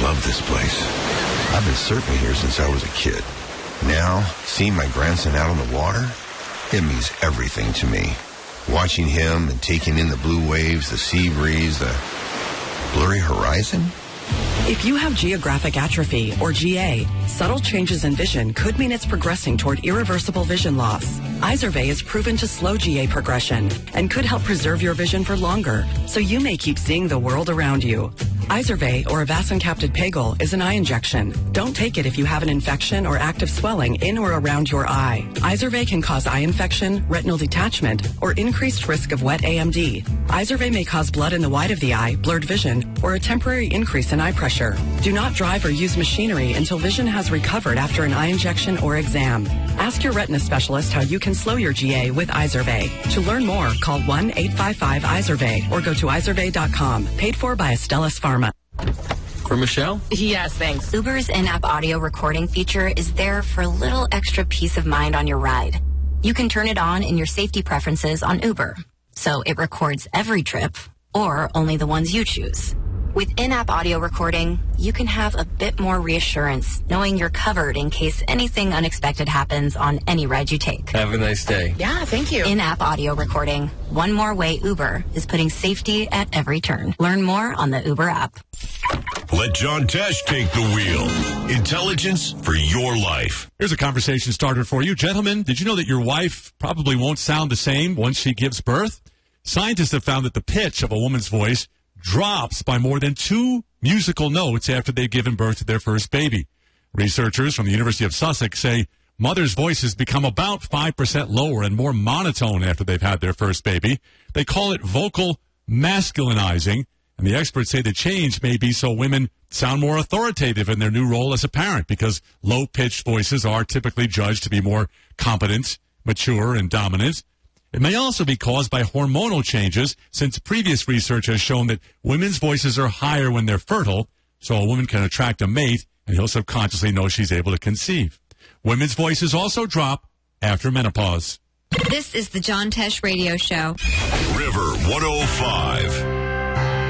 love this place. I've been surfing here since I was a kid. Now, seeing my grandson out on the water, it means everything to me. Watching him and taking in the blue waves, the sea breeze, the blurry horizon. If you have geographic atrophy, or GA, subtle changes in vision could mean it's progressing toward irreversible vision loss. Izervay is proven to slow GA progression and could help preserve your vision for longer, so you may keep seeing the world around you. Izervay, or avacincaptad pegol, is an eye injection. Don't take it if you have an infection or active swelling in or around your eye. Izervay can cause eye infection, retinal detachment, or increased risk of wet AMD. Izervay may cause blood in the white of the eye, blurred vision, or a temporary increase in eye pressure. Do not drive or use machinery until vision has recovered after an eye injection or exam. Ask your retina specialist how you can slow your GA with Izervay. To learn more, call 1-855-IZERVAY or go to izervay.com. Paid for by Astellas Pharma. For Michelle? Yes, thanks. Uber's in-app audio recording feature is there for a little extra peace of mind on your ride. You can turn it on in your safety preferences on Uber, so it records every trip or only the ones you choose. With in-app audio recording, you can have a bit more reassurance knowing you're covered in case anything unexpected happens on any ride you take. Have a nice day. Yeah, thank you. In-app audio recording. One more way Uber is putting safety at every turn. Learn more on the Uber app. Let John Tesh take the wheel. Intelligence for your life. Here's a conversation starter for you. Gentlemen, did you know that your wife probably won't sound the same once she gives birth? Scientists have found that the pitch of a woman's voice drops by more than 2 musical notes after they've given birth to their first baby. Researchers from the University of Sussex say mothers' voices become about 5% lower and more monotone after they've had their first baby. They call it vocal masculinizing, and the experts say the change may be so women sound more authoritative in their new role as a parent because low-pitched voices are typically judged to be more competent, mature, and dominant. It may also be caused by hormonal changes, since previous research has shown that women's voices are higher when they're fertile, so a woman can attract a mate, and he'll subconsciously know she's able to conceive. Women's voices also drop after menopause. This is the John Tesh Radio Show. River 105.